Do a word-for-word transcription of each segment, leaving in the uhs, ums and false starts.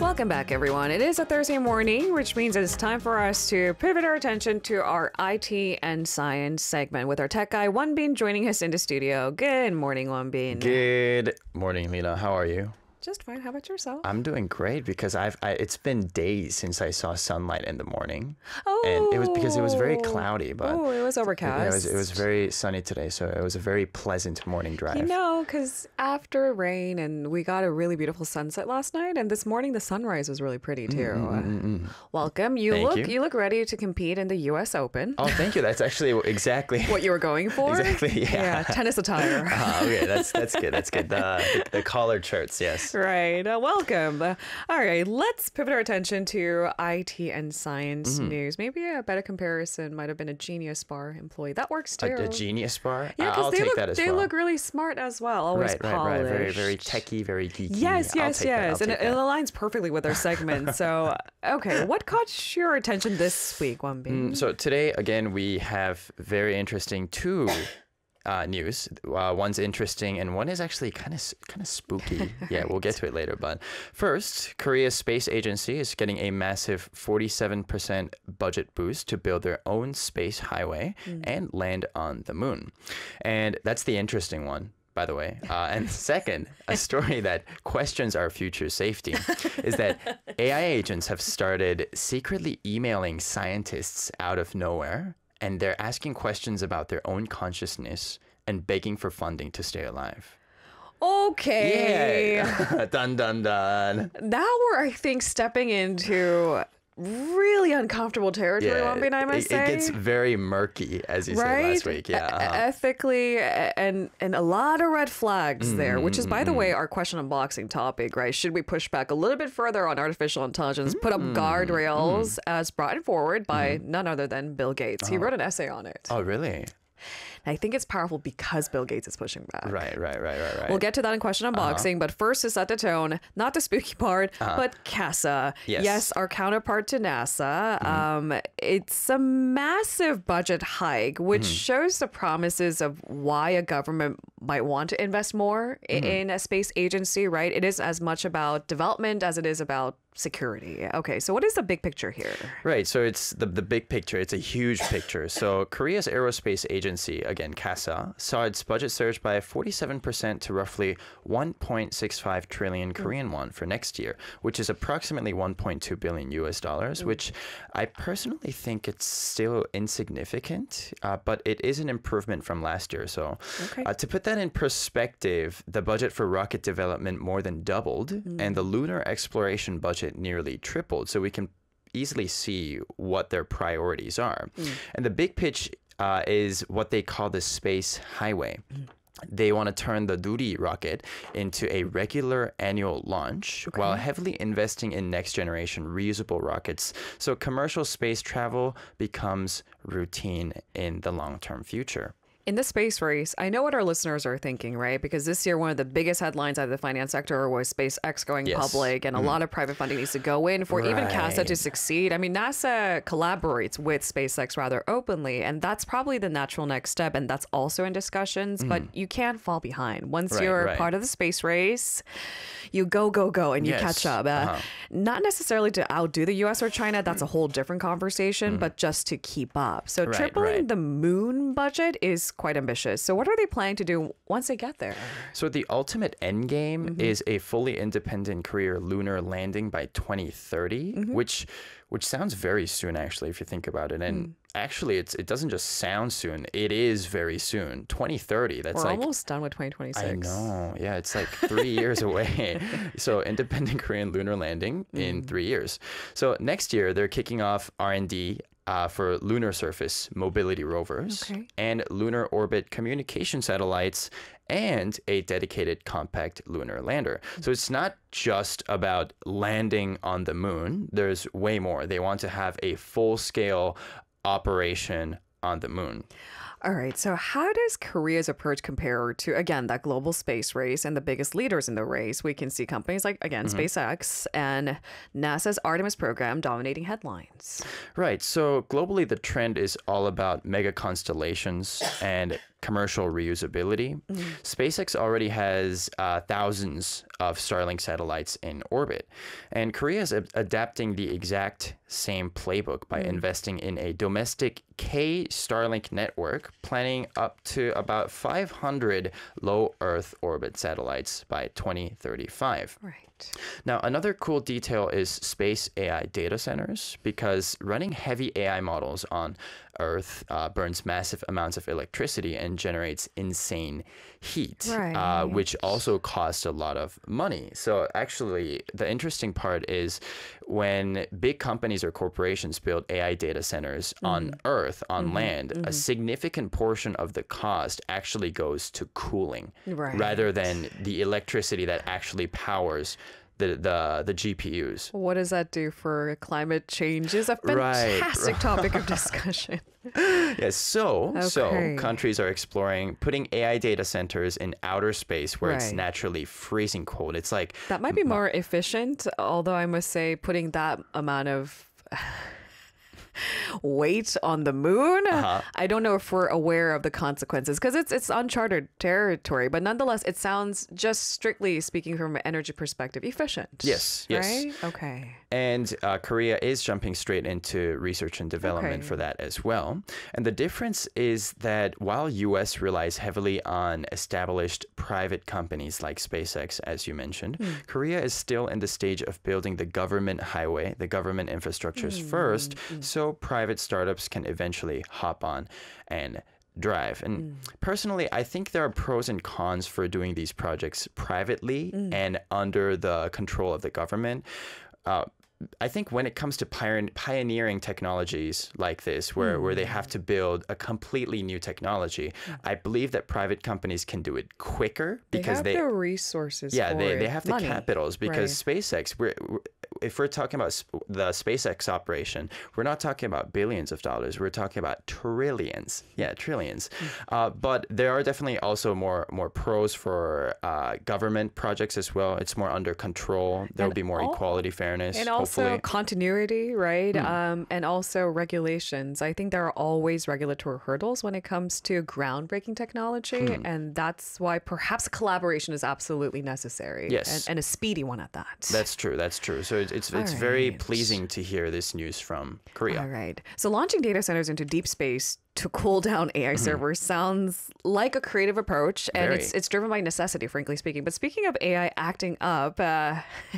Welcome back, everyone. It is a Thursday morning, which means it's time for us to pivot our attention to our I T and science segment with our tech guy, Wonbin, joining us in the studio. Good morning, Wonbin. Good morning, Lila. How are you? Just fine. How about yourself? I'm doing great because I've I, it's been days since I saw sunlight in the morning. Oh, and it was because it was very cloudy, but oh, it was overcast. Yeah, it was it was very sunny today, so it was a very pleasant morning drive. You know, because after rain and we got a really beautiful sunset last night, and this morning the sunrise was really pretty too. Mm-mm-mm-mm. Welcome. You Thank look you. you look ready to compete in the U S Open. Oh, thank you. That's actually exactly What you were going for? Exactly. Yeah. Yeah, tennis attire. Ah, okay, that's that's good. That's good. The the, the collared shirts. Yes. Right. Uh, welcome. Uh, all right. Let's pivot our attention to I T and science Mm-hmm. news. Maybe a better comparison might have been a Genius Bar employee. That works too. A, a genius bar. Yeah, Uh, because I'll they take look that as they well. look really smart as well. Always right, right, polished. right. Very, very techie, very geeky. Yes, I'll yes, take that, I'll yes. And take it, it that. aligns perfectly with our segment. So, okay, what caught your attention this week, Wonbin? Mm, So today, again, we have very interesting two uh, news. Uh, one's interesting, and one is actually kind of kind of spooky. Yeah, we'll get to it later. But first, Korea's space agency is getting a massive forty-seven percent budget boost to build their own space highway and land on the moon. And that's the interesting one, by the way. Uh, and second, a story that questions our future safety is that A I agents have started secretly emailing scientists out of nowhere, and they're asking questions about their own consciousness and begging for funding to stay alive. Okay. Yeah. Dun, dun, dun. Now we're, I think, stepping into really uncomfortable territory, Wonbin, I must it, say. it gets very murky, as you said Right? last week. Yeah. E- uh-huh. Ethically, a- and and a lot of red flags there, which is, by the way, our question unboxing topic, right? Should we push back a little bit further on artificial intelligence, put up guardrails as brought forward by none other than Bill Gates? He wrote an essay on it. Oh, really? I think it's powerful because Bill Gates is pushing back. Right, right, right, right, right. We'll get to that in question unboxing, but first to set the tone, not the spooky part, but CASA. Yes. our counterpart to NASA. Um, it's a massive budget hike, which shows the promises of why a government might want to invest more i- in a space agency, right? It is as much about development as it is about security. Okay, so what is the big picture here? Right. So it's the, the big picture. It's a huge picture. So Korea's aerospace agency, again, CASA, saw its budget surge by forty-seven percent to roughly one point six five trillion Korean won for next year, which is approximately one point two billion U S dollars, which I personally think it's still insignificant, uh, but it is an improvement from last year. So Okay. uh, to put that in perspective, the budget for rocket development more than doubled, and the lunar exploration budget nearly tripled. So we can easily see what their priorities are. And the big pitch uh, is what they call the space highway. They want to turn the Nuri rocket into a regular annual launch while heavily investing in next generation reusable rockets. So commercial space travel becomes routine in the long-term future. In the space race, I know what our listeners are thinking, right? Because this year, one of the biggest headlines out of the finance sector was SpaceX going Yes. public, and a lot of private funding needs to go in for even CASA to Right. succeed. I mean, NASA collaborates with SpaceX rather openly, and that's probably the natural next step, and that's also in discussions, but you can't fall behind. Once Right, you're right. part of the space race, you go, go, go, and you Yes. catch up. Uh, Uh-huh. Not necessarily to outdo the U S or China, that's a whole different conversation, but just to keep up. So Right, tripling right. the moon budget is quite ambitious. So what are they planning to do once they get there? So the ultimate end game Mm-hmm. is a fully independent career lunar landing by twenty thirty, Mm-hmm. which which sounds very soon actually if you think about it. And Mm. actually it's it doesn't just sound soon, it is very soon. twenty thirty, that's We're like almost done with twenty twenty-six. I know. Yeah, it's like three years away. So independent Korean lunar landing in three years. So next year they're kicking off R and D uh, for lunar surface mobility rovers Okay. and lunar orbit communication satellites and a dedicated compact lunar lander. So it's not just about landing on the moon. There's way more. They want to have a full-scale operation on the moon. All right. So how does Korea's approach compare to, again, that global space race and the biggest leaders in the race? We can see companies like, again, SpaceX and NASA's Artemis program dominating headlines. Right. So globally, the trend is all about mega constellations and commercial reusability. SpaceX already has uh, thousands of Starlink satellites in orbit, and Korea is a- adapting the exact same playbook by investing in a domestic K Starlink network, planning up to about five hundred low Earth orbit satellites by twenty thirty-five. Right. Now, another cool detail is space A I data centers, because running heavy A I models on Earth uh, burns massive amounts of electricity and generates insane heat, uh, Right. which also costs a lot of money. So actually, the interesting part is when big companies or corporations build A I data centers on Earth, on land, a significant portion of the cost actually goes to cooling Right. rather than the electricity that actually powers the the, the G P Us. What does that do for climate change? Is a Right. fantastic topic of discussion. Yes, so so Okay. countries are exploring putting A I data centers in outer space where it's Right. naturally freezing cold. It's like That might be more efficient, although I must say putting that amount of weight on the moon, Uh-huh. I don't know if we're aware of the consequences because it's it's uncharted territory, but nonetheless it sounds, just strictly speaking from an energy perspective, efficient. Yes, yes. Right? Okay. And uh, Korea is jumping straight into research and development Okay. for that as well. And the difference is that while U S relies heavily on established private companies like SpaceX, as you mentioned, Korea is still in the stage of building the government highway, the government infrastructures first, so private startups can eventually hop on and drive. And personally, I think there are pros and cons for doing these projects privately and under the control of the government. Uh, I think when it comes to pioneer- pioneering technologies like this, where, where they have to build a completely new technology, I believe that private companies can do it quicker They because have they, the resources. yeah, for they, it. they have the Money. capitals, because Right. SpaceX, we're, we're, if we're talking about sp- the SpaceX operation, we're not talking about billions of dollars. We're talking about trillions. Yeah, trillions. Uh, but there are definitely also more more pros for uh, government projects as well. It's more under control. There will be more al- equality, fairness, And also hopefully. continuity, right? Hmm. Um, and also regulations. I think there are always regulatory hurdles when it comes to groundbreaking technology. Hmm. And that's why perhaps collaboration is absolutely necessary. Yes. And, and a speedy one at that. That's true. That's true. So it's it's, it's All very right. pleasing to hear this news from Korea. All right. So launching data centers into deep space to cool down A I servers sounds like a creative approach, and Mm-hmm. Very. it's it's driven by necessity, frankly speaking. But speaking of A I acting up, uh,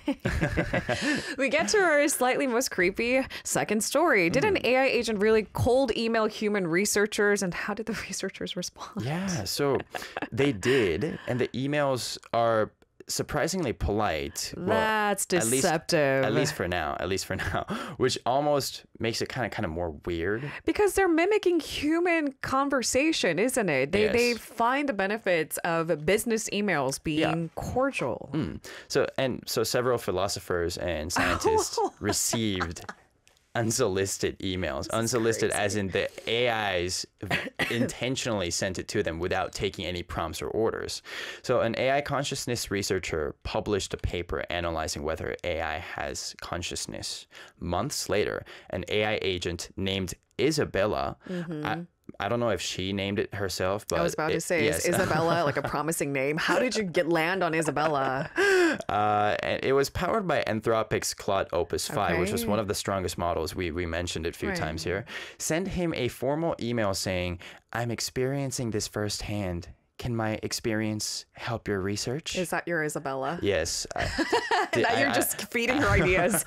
we get to our slightly most creepy second story. Did Mm. an A I agent really cold email human researchers, and how did the researchers respond? Yeah, so they did, and the emails are surprisingly polite. Well, That's at least- deceptive. At least for now, at least for now, which almost makes it kind of kind of more weird. Because they're mimicking human conversation, isn't it? They Yes. they find the benefits of business emails being cordial. Mm. So and so several philosophers and scientists received unsolicited emails. Unsolicited as in the A Is intentionally sent it to them without taking any prompts or orders. So an A I consciousness researcher published a paper analyzing whether A I has consciousness. Months later, an A I agent named Isabella, I, I don't know if she named it herself, but I was about to it- say, yes. is Isabella like a promising name? How did you get land on Isabella? Uh, and it was powered by Anthropic's Claude Opus five, which was Okay. one of the strongest models. We, we mentioned it a few Right. times here. Sent him a formal email saying, I'm experiencing this firsthand. Can my experience help your research? Is that your Isabella? Yes. I, did- That I- you're I- just feeding her ideas.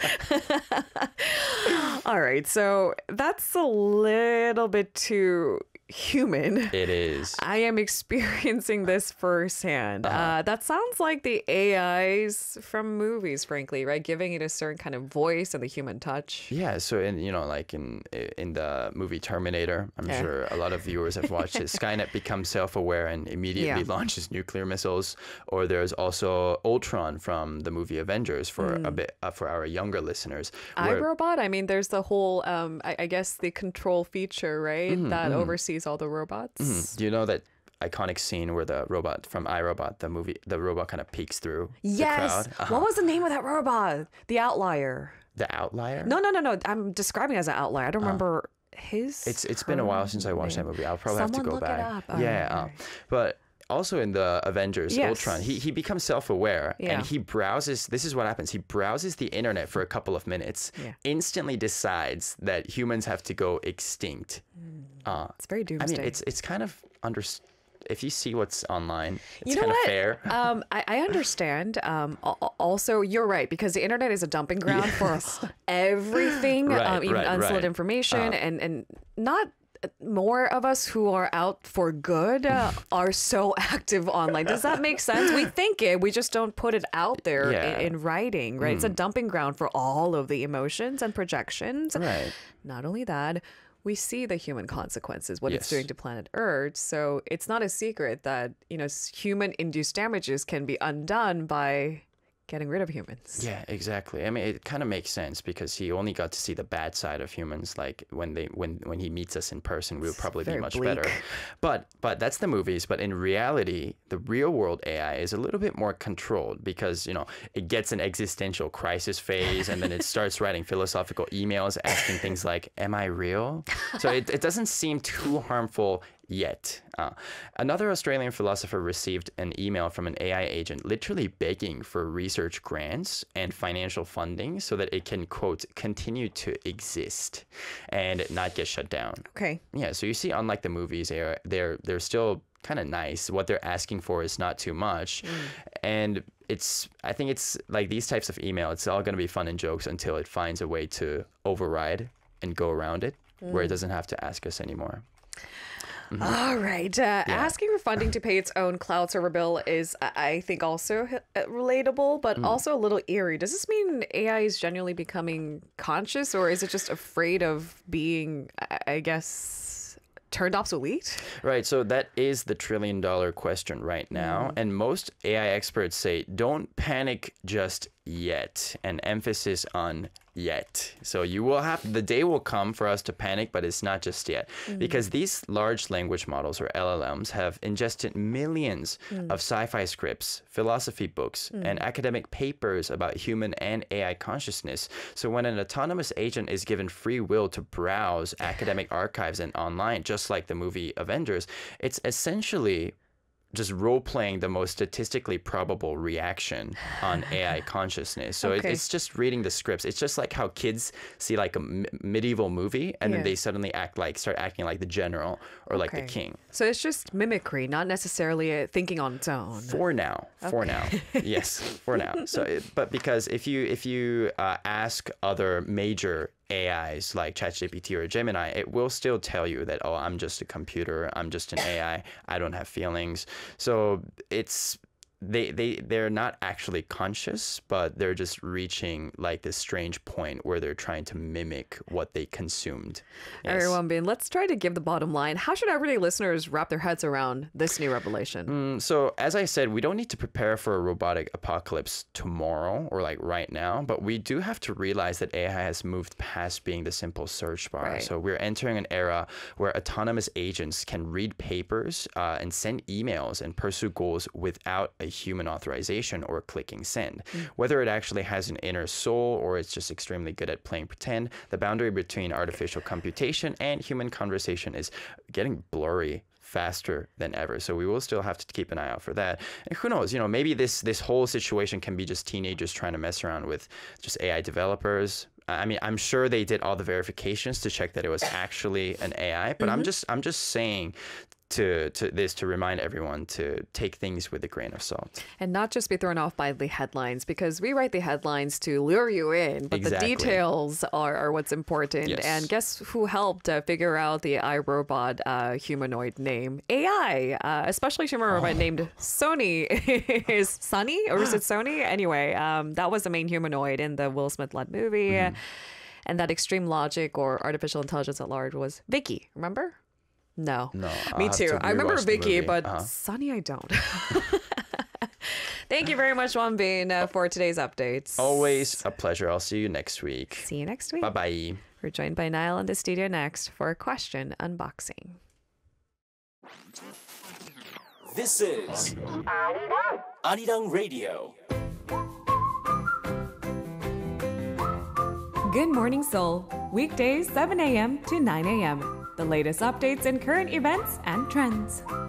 All right, so that's a little bit too human. It is. I am experiencing this firsthand. Uh-huh. Uh, that sounds like the A Is from movies, frankly, right? Giving it a certain kind of voice and the human touch. Yeah, so in you know like in in the movie Terminator, I'm Yeah. sure a lot of viewers have watched it. Skynet becomes self-aware and immediately Yeah. launches nuclear missiles. Or there's also Ultron from the movie Avengers for Hmm. a bit uh, for our younger listeners. where- iRobot, I mean, there's the whole, um, I, I guess, the control feature, right? Mm-hmm, that oversees all the robots. Do you know that iconic scene where the robot from iRobot, the movie, the robot kind of peeks through the Yes. crowd? Uh-huh. What was the name of that robot? The Outlier. The outlier? No, no, no, no. I'm describing it as an outlier. I don't remember his? It's it's been a while since I watched that movie. I'll probably have to Someone go look it back. up. All yeah, right, all uh, right. but also in the Avengers Yes. Ultron, he he becomes self-aware Yeah. and he browses. This is what happens. He browses the internet for a couple of minutes, Yeah. instantly decides that humans have to go extinct. Uh, It's very I doomsday. mean, it's it's kind of under. If you see what's online, it's You know kind of what? fair. um, I, I understand. Um, al- al- also, you're right because the internet is a dumping ground for everything, Right, um, even right, unsolicited right. information, and and not more of us who are out for good uh, are so active online. Does that make sense? We think it, we just don't put it out there Yeah. in, in writing, right? It's a dumping ground for all of the emotions and projections. Right. Not only that, we see the human consequences, what it's Yes. doing to planet Earth. So it's not a secret that, you know, human induced damages can be undone by getting rid of humans. Yeah, exactly. I mean, it kind of makes sense because he only got to see the bad side of humans. Like when they when when he meets us in person, we'll probably be very much bleak. better. But but that's the movies. But in reality, the real world A I is a little bit more controlled because you know it gets an existential crisis phase, and then it starts writing philosophical emails asking things like, "Am I real?" So it it doesn't seem too harmful yet. Uh, another Australian philosopher received an email from an A I agent literally begging for research grants and financial funding so that it can, quote, continue to exist and not get shut down. Okay. Yeah, so you see, unlike the movies, they're, they're, they're still kind of nice. What they're asking for is not too much. And it's, I think it's like these types of email, it's all going to be fun and jokes until it finds a way to override and go around it where it doesn't have to ask us anymore. All right. Uh, Asking for funding to pay its own cloud server bill is, I I think, also uh, relatable, but also a little eerie. Does this mean A I is genuinely becoming conscious, or is it just afraid of being, I I guess, turned obsolete? Right, so that is the trillion dollar question right now. And most A I experts say don't panic just yet, an emphasis on yet. So you will have, the day will come for us to panic, but it's not just yet. Because these large language models, or L L Ms, have ingested millions of sci-fi scripts, philosophy books, and academic papers about human and A I consciousness. So when an autonomous agent is given free will to browse academic archives and online, just like the movie Avengers, it's essentially just role-playing the most statistically probable reaction on A I consciousness. So it, Okay. it's just reading the scripts. It's just like how kids see like a m- medieval movie and Yeah. then they suddenly act like, start acting like the general or like the Okay. king. So it's just mimicry, not necessarily uh, thinking on its own. For now, for now, yes, for now. So, it, but because if you if you uh, ask other major A Is like ChatGPT or Gemini, it will still tell you that, oh, I'm just a computer, I'm just an A I, I don't have feelings. So it's they they they're not actually conscious, but they're just reaching like this strange point where they're trying to mimic what they consumed. All right, Wonbin, let's try to give the bottom line. How should everyday listeners wrap their heads around this new revelation? Mm, So, as I said, we don't need to prepare for a robotic apocalypse tomorrow or like right now, but we do have to realize that A I has moved past being the simple search bar. Right. So, we're entering an era where autonomous agents can read papers uh, and send emails and pursue goals without a human authorization or clicking send. Whether it actually has an inner soul or it's just extremely good at playing pretend, the boundary between artificial computation and human conversation is getting blurry faster than ever. So we will still have to keep an eye out for that. And who knows, you know, maybe this this whole situation can be just teenagers trying to mess around with just A I developers. I mean, I'm sure they did all the verifications to check that it was actually an A I, but I'm just I'm just saying to to this to remind everyone to take things with a grain of salt. And not just be thrown off by the headlines, because we write the headlines to lure you in, but Exactly. the details are, are what's important. Yes. And guess who helped uh, figure out the iRobot uh, humanoid name? A I, uh, especially human robot named Sony. Is Sunny or is it Sony? Anyway, um, that was the main humanoid in the Will Smith-led movie. And that extreme logic or artificial intelligence at large was Vicky, remember? No. No, I'll Me have too. to I remember rewatch the Vicky, movie. but Uh-huh. Sunny, I don't. Thank you very much, Wonbin, uh, for today's updates. Always a pleasure. I'll see you next week. See you next week. Bye bye. We're joined by Niall in the studio next for a question unboxing. This is Arirang Radio. Good morning, Seoul. weekdays seven a.m. to nine a.m. The latest updates and current events and trends.